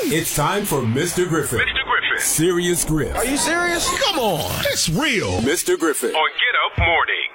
It's time for Mr. Griffin. Mr. Griffin. Serious Griff. Are you serious? Come on, that's real. Mr. Griffin. On Get Up Mornings.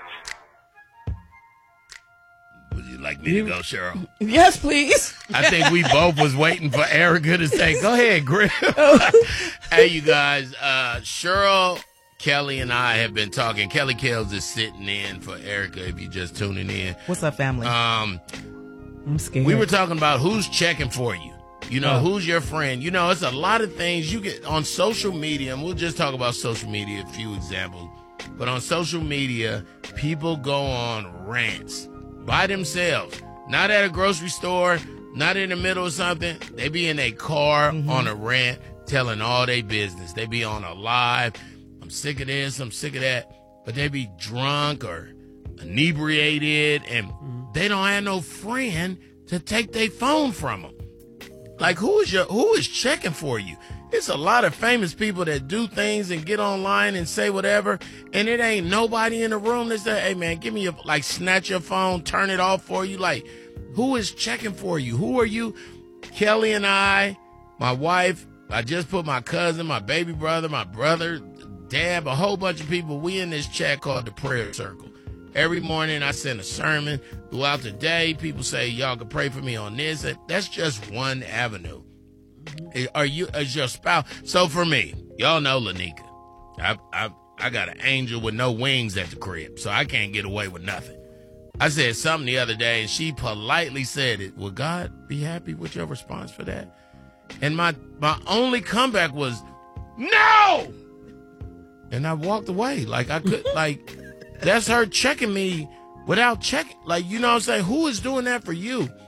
Would you like me to go, Cheryl? Yes, please. I think we both was waiting for Erica to say, go ahead, Griff. Hey, you guys, Cheryl, Kelly, and I have been talking. Kelly Kells is sitting in for Erica if you're just tuning in. What's up, family? I'm scared. We were talking about who's checking for you. You know, who's your friend? You know, it's a lot of things you get on social media, and we'll just talk about social media, a few examples. But on social media, people go on rants by themselves, not at a grocery store, not in the middle of something. They be in a car on a rant, telling all their business. They be on a live. I'm sick of this, I'm sick of that. But they be drunk or inebriated, and they don't have no friend to take their phone from them. Like, who is checking for you? It's a lot of famous people that do things and get online and say whatever, and it ain't nobody in the room that say, hey, man, give me snatch your phone, turn it off for you. Like, who is checking for you? Who are you? Kelly and I, my wife, I just put my cousin, my baby brother, my brother, Dab, a whole bunch of people. We in this chat called the Prayer Circle. Every morning I send a sermon. Throughout the day, people say, y'all can pray for me on this. That's just one avenue. Is your spouse? So for me, y'all know Lanika. I got an angel with no wings at the crib, so I can't get away with nothing. I said something the other day, and she politely said it. Will God be happy with your response for that? And my only comeback was, no! And I walked away. Like, I could, that's her checking me without checking. Like, you know what I'm saying? Who is doing that for you?